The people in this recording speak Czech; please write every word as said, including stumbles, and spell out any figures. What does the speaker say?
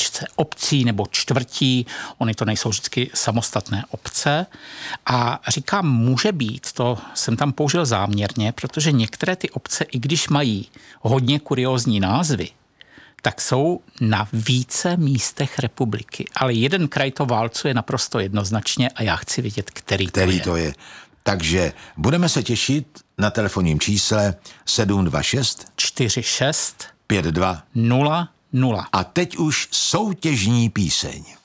špičce obcí nebo čtvrtí, ony to nejsou vždycky samostatné obce. A říkám, může být, to jsem tam použil záměrně, protože některé ty obce, i když mají hodně kuriózní názvy, tak jsou na více místech republiky. Ale jeden kraj to válcuje naprosto jednoznačně a já chci vědět, který, který to je. to je. Takže budeme se těšit na telefonním čísle sedm dva šest čtyři šest pět dva nula nula. A teď už soutěžní píseň.